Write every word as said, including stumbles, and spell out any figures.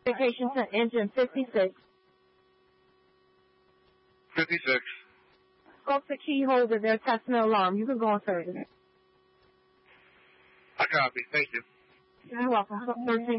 Vacation to engine fifty-six. fifty-six. Scope the key holder. They're testing the alarm. You can go on service. I copy. Thank you. You're welcome. thirteen